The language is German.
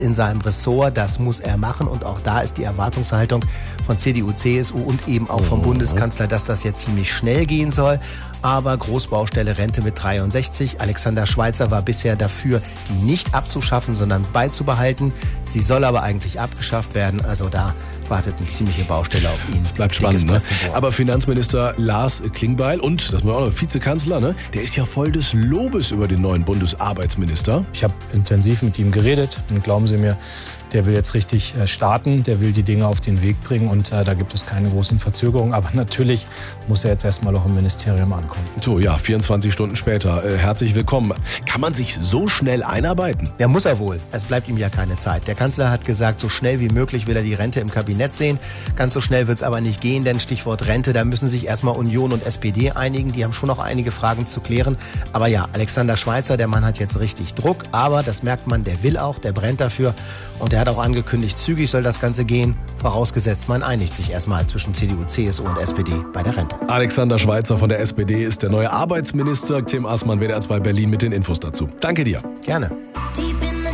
in seinem Ressort. Das muss er machen und auch da ist die Erwartungshaltung von CDU, CSU und eben auch vom Bundeskanzler, dass das jetzt ziemlich schnell gehen soll. Aber Großbaustelle Rente mit 63. Alexander Schweitzer war bisher dafür, die nicht abzuschaffen, sondern beizubehalten. Sie soll aber eigentlich abgeschafft werden. Also da wartet eine ziemliche Baustelle auf ihn. Es bleibt spannend, ne? Aber Finanzminister Lars Klingbeil und, das muss man auch noch, Vizekanzler, ne? Der ist ja voll des Lobes über den neuen Bundesarbeitsminister. Ich habe intensiv mit ihm geredet und glauben Sie mir, der will jetzt richtig starten, der will die Dinge auf den Weg bringen und da gibt es keine großen Verzögerungen. Aber natürlich muss er jetzt erstmal auch im Ministerium ankommen. So, ja, 24 Stunden später. Herzlich willkommen. Kann man sich so schnell einarbeiten? Ja, muss er wohl. Es bleibt ihm ja keine Zeit. Der Kanzler hat gesagt, so schnell wie möglich will er die Rente im Kabinett sehen. Ganz so schnell wird es aber nicht gehen, denn Stichwort Rente, da müssen sich erstmal Union und SPD einigen. Die haben schon noch einige Fragen zu klären. Aber ja, Alexander Schweitzer, der Mann hat jetzt richtig Druck. Aber das merkt man, der will auch, der brennt dafür. Und er hat auch angekündigt, zügig soll das Ganze gehen. Vorausgesetzt, man einigt sich erstmal zwischen CDU, CSU und SPD bei der Rente. Alexander Schweitzer von der SPD ist der neue Arbeitsminister. Tim Assmann, WDR 2 Berlin mit den Infos dazu. Danke dir. Gerne. Die